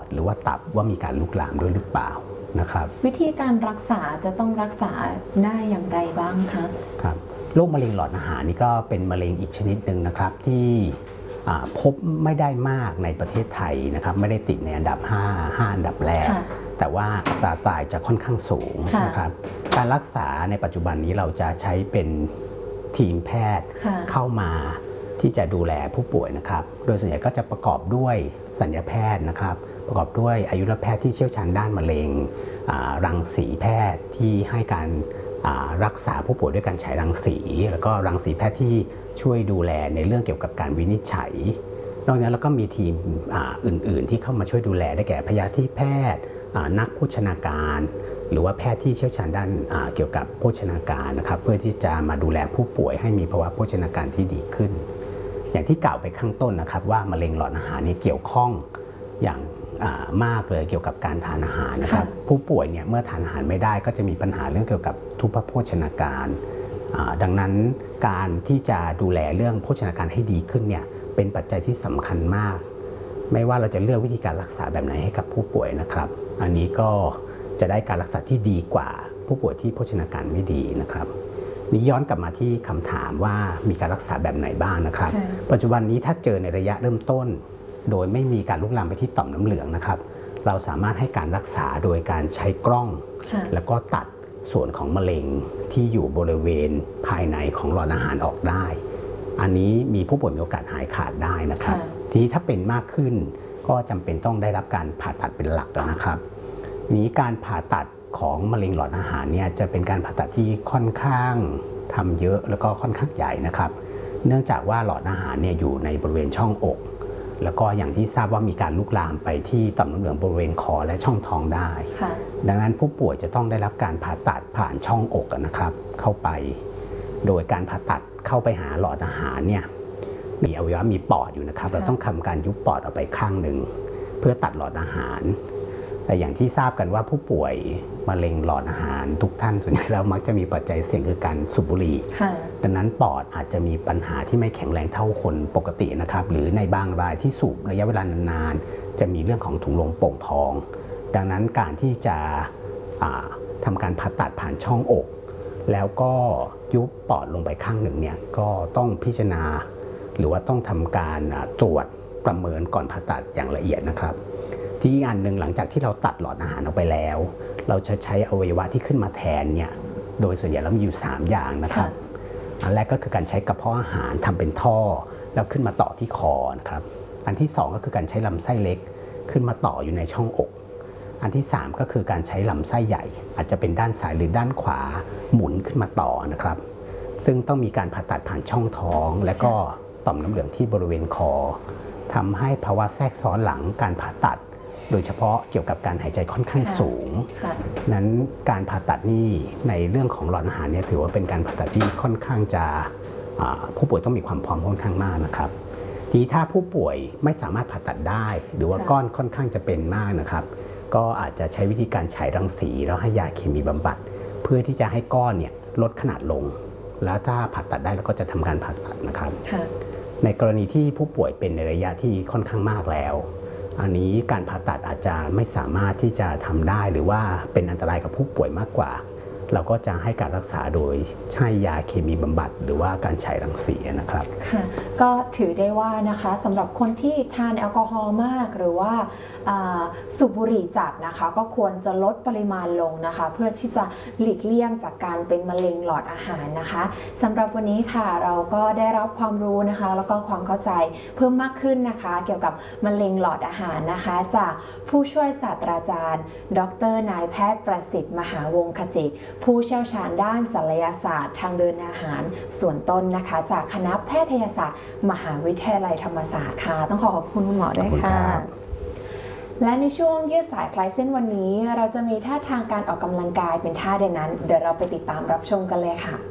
ดหรือว่าตับว่ามีการลุกลามด้วยหรือเปล่านะครับวิธีการรักษาจะต้องรักษาได้อย่างไรบ้างคะครับโรคมะเร็งหลอดอาหารนี่ก็เป็นมะเร็งอีกชนิดหนึ่งนะครับที่พบไม่ได้มากในประเทศไทยนะครับไม่ได้ติดในอันดับ5อันดับแรกแต่ว่าอัตราตายจะค่อนข้างสูงนะครับการรักษาในปัจจุบันนี้เราจะใช้เป็นทีมแพทย์เข้ามาที่จะดูแลผู้ป่วยนะครับโดยส่วนใหญ่ก็จะประกอบด้วยศัลยแพทย์นะครับประกอบด้วยอายุรแพทย์ที่เชี่ยวชาญด้านมะเร็งรังสีแพทย์ที่ให้การรักษาผู้ป่วยด้วยการฉายรังสีแล้วก็รังสีแพทย์ที่ช่วยดูแลในเรื่องเกี่ยวกับการวินิจฉัยนอกจากนั้นเราก็มีทีมอื่นๆที่เข้ามาช่วยดูแลได้แก่พยาธิแพทย์นักโภชนาการหรือว่าแพทย์ที่เชี่ยวชาญด้านเกี่ยวกับโภชนาการนะครับเพื่อที่จะมาดูแลผู้ป่วยให้มีภาวะโภชนาการที่ดีขึ้นอย่างที่กล่าวไปข้างต้นนะครับว่ามะเร็งหลอดอาหารนี่เกี่ยวข้องอย่างมากเลยเกี่ยวกับการทานอาหารนะครับผู้ป่วยเนี่ยเมื่อทานอาหารไม่ได้ก็จะมีปัญหาเรื่องเกี่ยวกับทุพพโภชนาการดังนั้นการที่จะดูแลเรื่องโภชนาการให้ดีขึ้นเนี่ยเป็นปัจจัยที่สำคัญมากไม่ว่าเราจะเลือกวิธีการรักษาแบบไหนให้กับผู้ป่วยนะครับอันนี้ก็จะได้การรักษาที่ดีกว่าผู้ป่วยที่โภชนาการไม่ดีนะครับนี้ย้อนกลับมาที่คำถามว่ามีการรักษาแบบไหนบ้างนะครับปัจจุบันนี้ถ้าเจอในระยะเริ่มต้นโดยไม่มีการลุกลามไปที่ต่อมน้ำเหลืองนะครับเราสามารถให้การรักษาโดยการใช้กล้องแล้วก็ตัดส่วนของมะเร็งที่อยู่บริเวณภายในของหลอดอาหารออกได้อันนี้มีผู้ป่วยมีโอกาสหายขาดได้นะครับทีนี้ถ้าเป็นมากขึ้นก็จำเป็นต้องได้รับการผ่าตัดเป็นหลักนะครับนี้การผ่าตัดของมะเร็งหลอดอาหารเนี่ยจะเป็นการผ่าตัดที่ค่อนข้างทำเยอะแล้วก็ค่อนข้างใหญ่นะครับเนื่องจากว่าหลอดอาหารเนี่ยอยู่ในบริเวณช่องอกแล้วก็อย่างที่ทราบว่ามีการลุกลามไปที่ต่อมน้ำเหลืองบริเวณคอและช่องท้องได้ดังนั้นผู้ป่วยจะต้องได้รับการผ่าตัดผ่านช่องอกนะครับเข้าไปโดยการผ่าตัดเข้าไปหาหลอดอาหารเนี่ยมีอวัยวะมีปอดอยู่นะครับเราต้องทำการยุบปอดออกไปข้างหนึ่งเพื่อตัดหลอดอาหารแต่อย่างที่ทราบกันว่าผู้ป่วยมะเร็งหลอดอาหารทุกท่านส่วนใหญ่แล้วมักจะมีปัจจัยเสี่ยงคือการสูบบุหรี่ดังนั้นปอดอาจจะมีปัญหาที่ไม่แข็งแรงเท่าคนปกตินะครับหรือในบางรายที่สูบระยะเวลานานๆจะมีเรื่องของถุงลมโป่งพองดังนั้นการที่จะทำการผ่าตัดผ่านช่องอกแล้วก็ยุบปอดลงไปข้างหนึ่งเนี่ยก็ต้องพิจารณาหรือว่าต้องทำการตรวจประเมินก่อนผ่าตัดอย่างละเอียดนะครับที่อีกอันหนึ่งหลังจากที่เราตัดหลอดอาหารออกไปแล้วเราจะใช้อวัยวะที่ขึ้นมาแทนเนี่ยโดยส่วนใหญ่แล้วมีอยู่3อย่างนะครับอันแรกก็คือการใช้กระเพาะอาหารทำเป็นท่อแล้วขึ้นมาต่อที่คอนะครับอันที่2ก็คือการใช้ลำไส้เล็กขึ้นมาต่ออยู่ในช่องอกอันที่3ก็คือการใช้ลำไส้ใหญ่อาจจะเป็นด้านซ้ายหรือด้านขวาหมุนขึ้นมาต่อนะครับซึ่งต้องมีการผ่าตัดผ่านช่องท้องและก็ต่อมน้ำเหลืองที่บริเวณคอทำให้ภาวะแทรกซ้อนหลังการผ่าตัดโดยเฉพาะเกี่ยวกับการหายใจค่อนข้างสูงนั้นการผ่าตัดนี่ในเรื่องของหลอดอาหารเนี่ยถือว่าเป็นการผ่าตัดที่ค่อนข้างจะผู้ป่วยต้องมีความพร้อมค่อนข้างมากนะครับทีนี้ถ้าผู้ป่วยไม่สามารถผ่าตัดได้หรือว่าก้อนค่อนข้างจะเป็นมากนะครับก็อาจจะใช้วิธีการฉายรังสีแล้วให้ยาเคมีบำบัดเพื่อที่จะให้ก้อนเนี่ยลดขนาดลงแล้วถ้าผ่าตัดได้เราก็จะทำการผ่าตัดนะครับในกรณีที่ผู้ป่วยเป็นในระยะที่ค่อนข้างมากแล้วอันนี้การผ่าตัดอาจจะไม่สามารถที่จะทำได้หรือว่าเป็นอันตรายกับผู้ป่วยมากกว่าเราก็จะให้การรักษาโดยใช้ยาเคมีบำบัดหรือว่าการฉายรังสีนะครับค่ะก็ถือได้ว่านะคะสำหรับคนที่ทานแอลกอฮอล์มากหรือว่าสูบบุหรี่จัดนะคะก็ควรจะลดปริมาณลงนะคะเพื่อที่จะหลีกเลี่ยงจากการเป็นมะเร็งหลอดอาหารนะคะสำหรับวันนี้ค่ะเราก็ได้รับความรู้นะคะแล้วก็ความเข้าใจเพิ่มมากขึ้นนะคะเกี่ยวกับมะเร็งหลอดอาหารนะคะจากผู้ช่วยศาสตราจารย์ดร.นายแพทย์ประสิทธิ์มหาวงศ์ขจิตผู้เชี่ยวชาญด้านศัลยศาสตร์ทางเดินอาหารส่วนต้นนะคะจากคณะแพทยศาสตร์มหาวิทยาลัยธรรมศาสตร์ค่ะต้องขอบคุณคุณหมอด้วยค่ะและในช่วงยืดสายคลายเส้นวันนี้เราจะมีท่าทางการออกกำลังกายเป็นท่าใดนั้นเดี๋ยวเราไปติดตามรับชมกันเลยค่ะ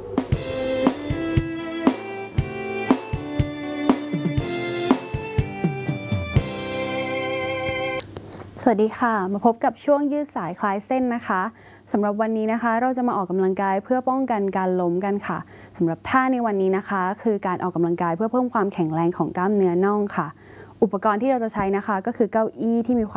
สวัสดีค่ะมาพบกับช่วงยืดสายคลายเส้นนะคะสำหรับวันนี้นะคะเราจะมาออกกำลังกายเพื่อป้องกันการล้มกันค่ะสำหรับท่าในวันนี้นะคะคือการออกกำลังกายเพื่อเพิ่มความแข็งแรงของกล้ามเนื้อน่องค่ะอุปกรณ์ที่เราจะใช้นะคะก็คือเก้าอี้ที่มีความ